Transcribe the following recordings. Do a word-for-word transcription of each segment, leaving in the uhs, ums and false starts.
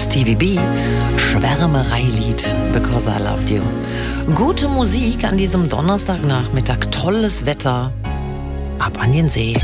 Stevie B, Schwärmereilied, Because I Loved You. Gute Musik an diesem Donnerstagnachmittag, tolles Wetter, ab an den See.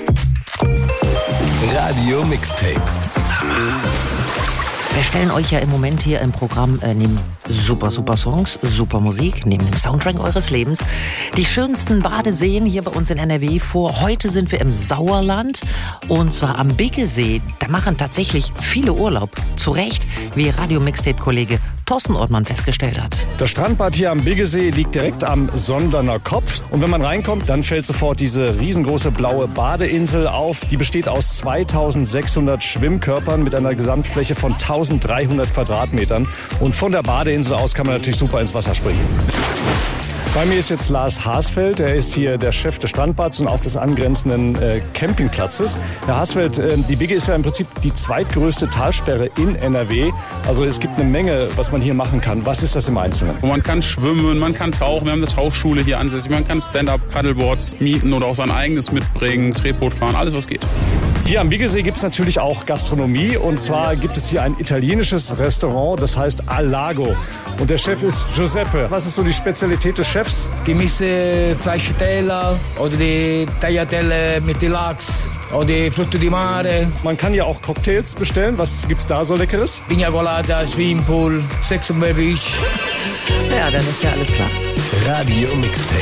Radio Mixtape. Summer. Wir stellen euch ja im Moment hier im Programm äh, neben super, super Songs, super Musik, neben dem Soundtrack eures Lebens, die schönsten Badeseen hier bei uns in N R W vor. Heute sind wir im Sauerland und zwar am Biggesee. Da machen tatsächlich viele Urlaub. Zu Recht, wie Radio Mixtape-Kollege Thorsten Ortmann festgestellt hat. Das Strandbad hier am Biggesee liegt direkt am Sonderner Kopf. Und wenn man reinkommt, dann fällt sofort diese riesengroße blaue Badeinsel auf. Die besteht aus zweitausendsechshundert Schwimmkörpern mit einer Gesamtfläche von eintausenddreihundert Quadratmetern. Und von der Badeinsel aus kann man natürlich super ins Wasser springen. Bei mir ist jetzt Lars Hasfeld, er ist hier der Chef des Strandbads und auch des angrenzenden äh, Campingplatzes. Herr Hasfeld, äh, die Bigge ist ja im Prinzip die zweitgrößte Talsperre in N R W. Also es gibt eine Menge, was man hier machen kann. Was ist das im Einzelnen? Man kann schwimmen, man kann tauchen, wir haben eine Tauchschule hier ansässig, man kann Stand-Up-Paddleboards mieten oder auch sein eigenes mitbringen, Tretboot fahren, alles was geht. Hier am Biggesee gibt es natürlich auch Gastronomie und zwar gibt es hier ein italienisches Restaurant, das heißt Al Lago. Und der Chef ist Giuseppe. Was ist so die Spezialität des Chefs? Gemischte Fleischteller oder die Tagliatelle mit Lachs oder die Früchte di Mare. Man kann ja auch Cocktails bestellen. Was gibt's da so Leckeres? Pina Colada, Swimmingpool, Sex and the Beach. Ja, dann ist ja alles klar. Radio Mixtape.